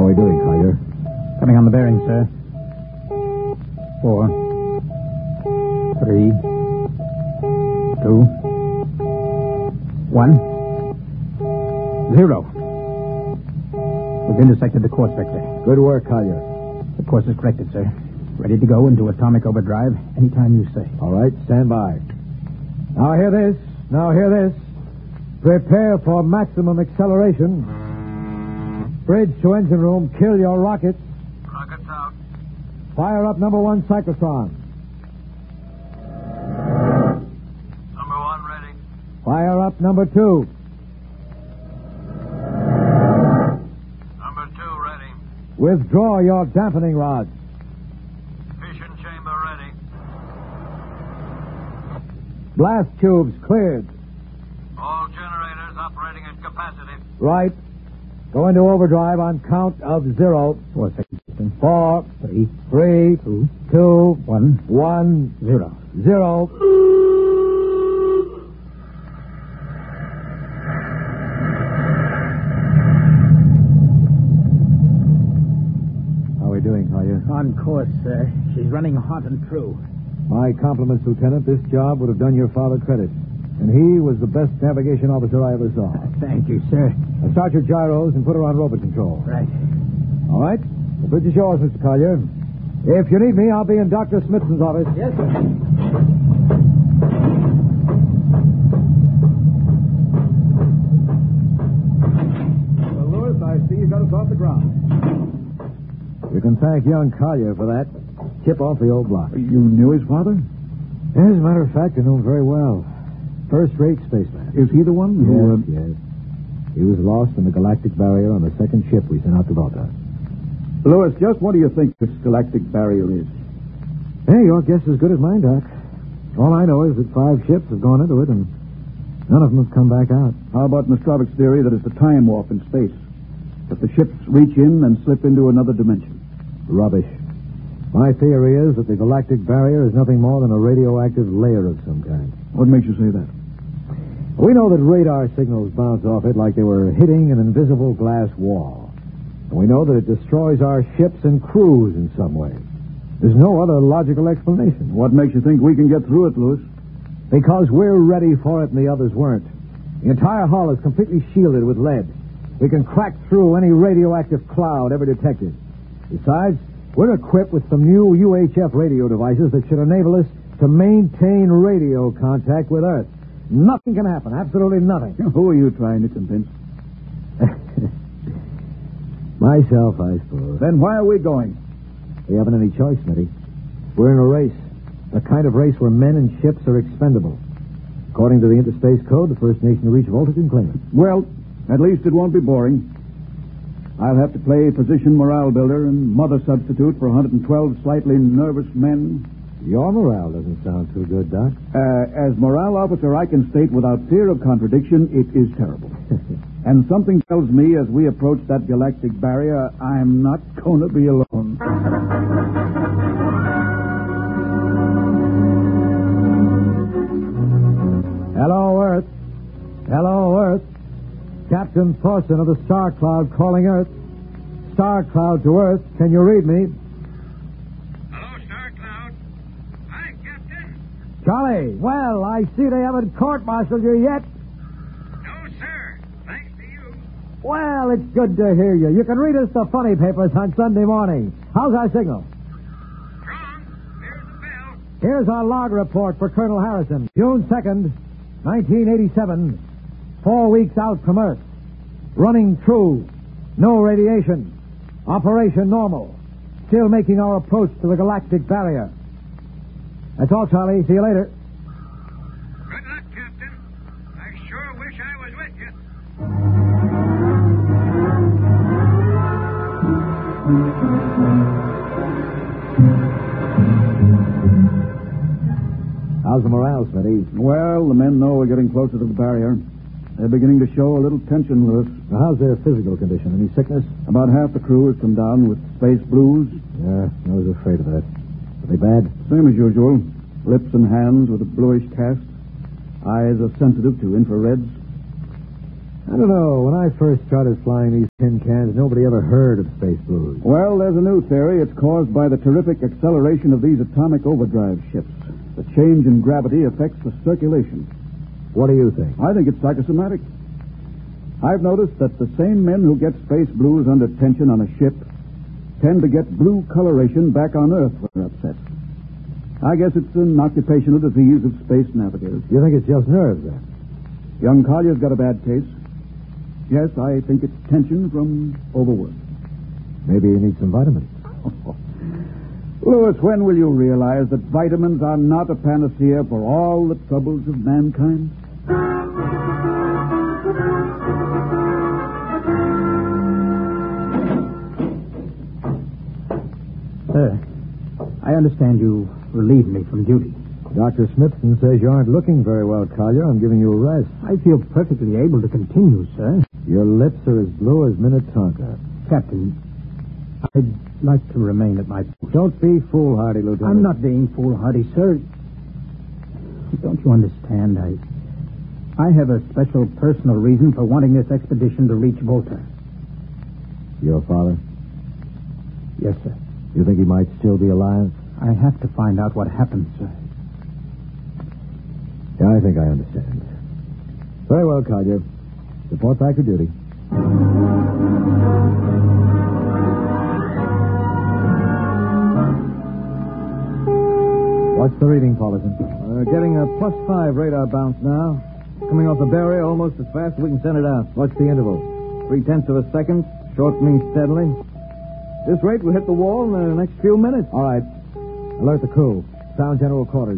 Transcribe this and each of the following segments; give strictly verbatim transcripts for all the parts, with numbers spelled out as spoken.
How are we doing, Collier? Coming on the bearing, sir. Four. Three. Two. One. Zero. We've intersected the course vector. Good work, Collier. The course is corrected, sir. Ready to go into atomic overdrive anytime you say. All right, stand by. Now hear this. Now hear this. Prepare for maximum acceleration. Bridge to engine room. Kill your rockets. Rockets out. Fire up number one cyclotron. Number one ready. Fire up number two. Number two ready. Withdraw your dampening rods. Fission chamber ready. Blast tubes cleared. All generators operating at capacity. Right. Go into overdrive on count of zero. Four seconds. Four, Three. three, Two. two, One. one, Zero. zero. How are we doing, Collier? On course, sir. She's running hot and true. My compliments, Lieutenant. This job would have done your father credit. And he was the best navigation officer I ever saw. Thank you, sir. Now start your gyros and put her on robot control. Right. All right? The bridge is yours, Mister Collier. If you need me, I'll be in Doctor Smithson's office. Yes, sir. Well, Lewis, I see you got us off the ground. You can thank young Collier for that. Chip off the old block. You knew his father? As a matter of fact, I know him very well. First-rate spaceman. Is he the one Yes, who... Uh... yes. He was lost in the galactic barrier on the second ship we sent out to Volta. Lewis, just what do you think this galactic barrier is? Hey, your guess is as good as mine, Doc. All I know is that five ships have gone into it, and none of them have come back out. How about Nostrovic's theory that it's a time warp in space? That the ships reach in and slip into another dimension? Rubbish. My theory is that the galactic barrier is nothing more than a radioactive layer of some kind. What makes you say that? We know that radar signals bounce off it like they were hitting an invisible glass wall. And we know that it destroys our ships and crews in some way. There's no other logical explanation. What makes you think we can get through it, Lewis? Because we're ready for it and the others weren't. The entire hull is completely shielded with lead. We can crack through any radioactive cloud ever detected. Besides, we're equipped with some new U H F radio devices that should enable us to maintain radio contact with Earth. Nothing can happen. Absolutely nothing. Who are you trying to convince? Myself, I suppose. Then why are we going? We haven't any choice, Smitty. We're in a race. The kind of race where men and ships are expendable. According to the Interspace Code, the first nation to reach Volta can claim it. Well, at least it won't be boring. I'll have to play physician morale builder and mother substitute for one hundred twelve slightly nervous men. Your morale doesn't sound too good, Doc. Uh, as morale officer, I can state without fear of contradiction, it is terrible. And something tells me as we approach that galactic barrier, I'm not going to be alone. Hello, Earth. Hello, Earth. Captain Thorson of the Star Cloud calling Earth. Star Cloud to Earth. Can you read me? Hello, Star Cloud. Hi, Captain. Charlie, well, I see they haven't court-martialed you yet. No, sir. Thanks to you. Well, it's good to hear you. You can read us the funny papers on Sunday morning. How's our signal? Strong. Here's the bell. Here's our log report for Colonel Harrison. June second, nineteen eighty-seven. Four weeks out from Earth. Running true. No radiation. Operation normal. Still making our approach to the galactic barrier. That's all, Charlie. See you later. Good luck, Captain. I sure wish I was with you. How's the morale, Smitty? Well, the men know we're getting closer to the barrier. They're beginning to show a little tension, Lewis. Now, how's their physical condition? Any sickness? About half the crew has come down with space blues. Yeah, I was afraid of that. Are they bad? Same as usual. Lips and hands with a bluish cast. Eyes are sensitive to infrareds. I don't know. When I first started flying these tin cans, nobody ever heard of space blues. Well, there's a new theory. It's caused by the terrific acceleration of these atomic overdrive ships. The change in gravity affects the circulation. What do you think? I think it's psychosomatic. I've noticed that the same men who get space blues under tension on a ship tend to get blue coloration back on Earth when they're upset. I guess it's an occupational disease of space navigators. You think it's just nerves, then? Young Collier's got a bad case. Yes, I think it's tension from overwork. Maybe you need some vitamins. Louis, when will you realize that vitamins are not a panacea for all the troubles of mankind? Sir, I understand you relieved me from duty. Doctor Smithson says you aren't looking very well, Collier. I'm giving you a rest. I feel perfectly able to continue, sir. Your lips are as blue as Minnetonka. Captain, I'd like to remain at my post. Don't be foolhardy, Lieutenant. I'm not being foolhardy, sir. Don't you understand? I I have a special personal reason for wanting this expedition to reach Volta. Your father? Yes, sir. You think he might still be alive? I have to find out what happened, sir. Yeah, I think I understand. Very well, Collier. Report back to duty. What's the reading, Paulison? We're getting a plus five radar bounce now. Coming off the barrier almost as fast as we can send it out. What's the interval? Three-tenths of a second, shortening steadily. This rate will hit the wall in the next few minutes. All right. Alert the crew. Sound general quarters.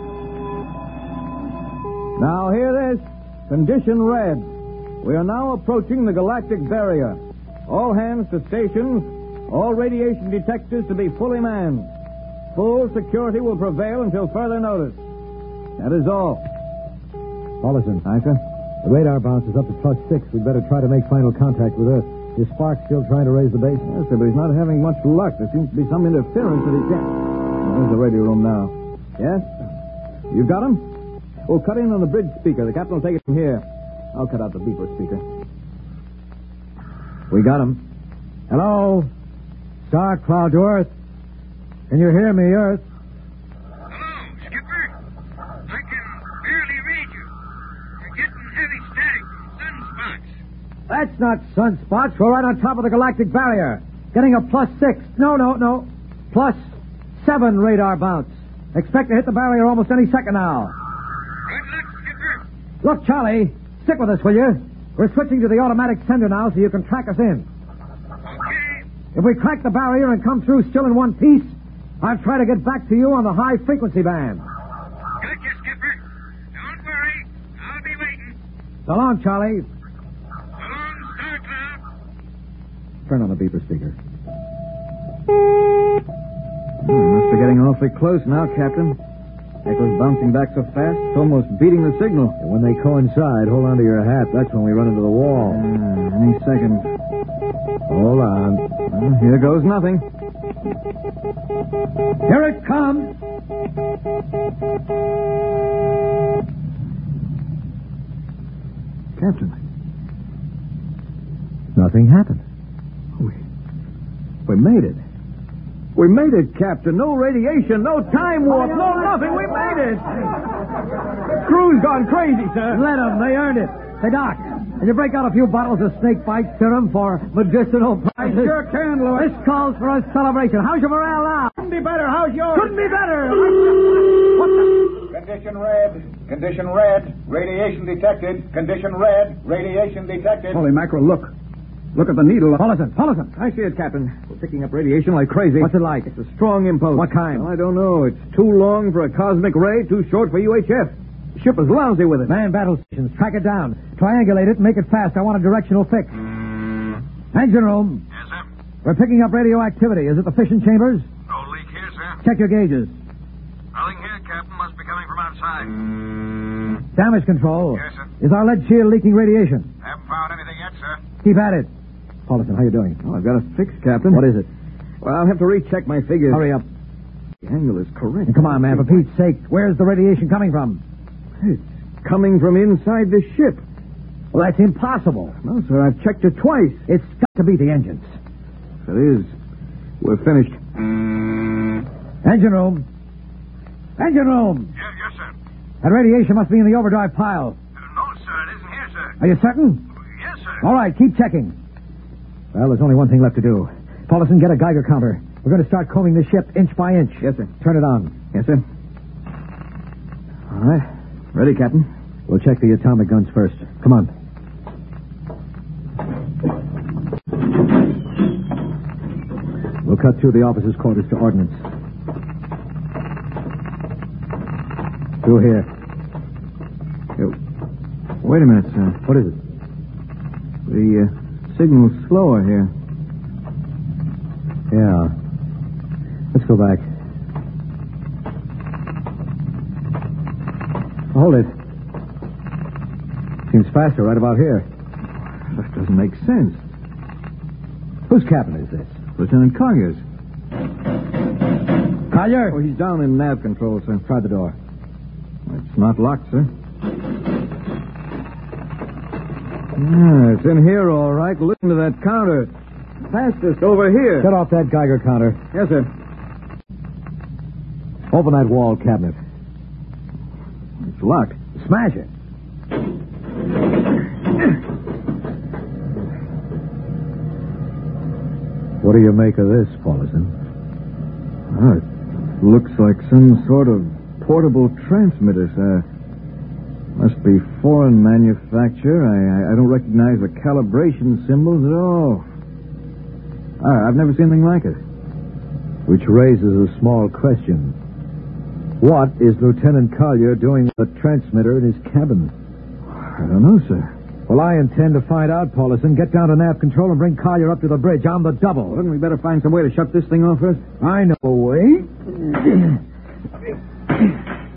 Now, hear this. Condition red. We are now approaching the galactic barrier. All hands to stations. All radiation detectors to be fully manned. Full security will prevail until further notice. That is all. Paulison. Aye, sir? The radar bounce is up to plus six. We'd better try to make final contact with Earth. Is Sparks still trying to raise the base? Yes, sir, but he's not having much luck. There seems to be some interference that he can't. Oh, there's the radio room now. Yes? You've got him? We'll cut in on the bridge speaker. The captain will take it from here. I'll cut out the beeper speaker. We got him. Hello? Star Cloud to Earth. Can you hear me, Earth? Hello, Skipper. I can barely read you. You're getting heavy static from sunspots. That's not sunspots. We're right on top of the galactic barrier. Getting a plus six. No, no, no. Plus seven radar bounce. Expect to hit the barrier almost any second now. Good luck, Skipper. Look, Charlie, stick with us, will you? We're switching to the automatic sender now so you can track us in. Okay. If we crack the barrier and come through still in one piece, I'll try to get back to you on the high frequency band. Gotcha, Skipper. Don't worry. I'll be waiting. So long, Charlie. So long, Star Cloud. Turn on the beeper speaker. Hmm, must be getting awfully close now, Captain. Echo's bouncing back so fast, it's almost beating the signal. And when they coincide, hold on to your hat. That's when we run into the wall. Uh, any second. Hold on. Well, here goes nothing. Here it comes. Captain. Nothing happened. We, we made it. We made it, Captain. No radiation, no time warp, no nothing. We made it. Crew's gone crazy, sir. Let them. They earned it. Hey, Doc, can you break out a few bottles of snake bite serum for medicinal I purposes? sure can, Louis. This calls for a celebration. How's your morale now? Couldn't be better. How's yours? Couldn't be better. What the... Condition red. Condition red. Radiation detected. Condition red. Radiation detected. Holy mackerel, look. Look at the needle. Paulison, Paulison. I see it, Captain. We're picking up radiation like crazy. What's it like? It's a strong impulse. What kind? Well, I don't know. It's too long for a cosmic ray, too short for U H F. The ship is lousy with it. Man battle stations. Track it down. Triangulate it and make it fast. I want a directional fix. Engine room. Yes, sir. We're picking up radioactivity. Is it the fission chambers? No leak here, sir. Check your gauges. Nothing here, Captain. Must be coming from outside. Damage control. Yes, sir. Is our lead shield leaking radiation? Haven't found anything yet, sir. Keep at it. Paulison, how you doing? Oh, I've got a fix, Captain. What is it? Well, I'll have to recheck my figures. Hurry up. The angle is correct. And come on, man, for Pete's sake. Where's the radiation coming from? It's coming from inside the ship. Well, that's impossible. No, sir, I've checked it twice. It's got to be the engines. It is. We're finished. Engine room. Engine room. Yes, yes, sir. That radiation must be in the overdrive pile. No, sir, it isn't here, sir. Are you certain? Yes, sir. All right, keep checking. Well, there's only one thing left to do. Paulson, get a Geiger counter. We're going to start combing the ship inch by inch. Yes, sir. Turn it on. Yes, sir. All right. Ready, Captain. We'll check the atomic guns first. Come on. We'll cut through the officers' quarters to ordnance. Through here. Yo, wait a minute, sir. What is it? The uh, signal's slower here. Yeah. Let's go back. Hold it. Seems faster right about here. That doesn't make sense. Whose cabin is this? Lieutenant Collier's. Collier? Oh, he's down in nav control, sir. Try the door. It's not locked, sir. Yeah, it's in here, all right. Listen to that counter. Fastest over here. Shut off that Geiger counter. Yes, sir. Open that wall cabinet. It's locked. Smash it. What do you make of this, Paulson? Oh, it looks like some sort of portable transmitter, sir. Must be foreign manufacture. I, I, I don't recognize the calibration symbols at all. I, I've never seen anything like it. Which raises a small question. What is Lieutenant Collier doing with a transmitter in his cabin? I don't know, sir. Well, I intend to find out, Paulson. Get down to nav control and bring Collier up to the bridge. I'm the double. Wouldn't we better find some way to shut this thing off first? I know a way.